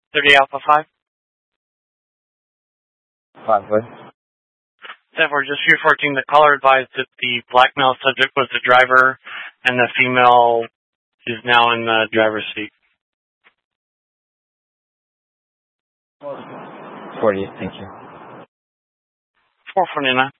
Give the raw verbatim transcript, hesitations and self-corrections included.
thirty Alpha five. Five what? Therefore, just reporting the caller advised that the black male subject was the driver and the female is now in the driver's seat. forty, thank you. four forty-nine.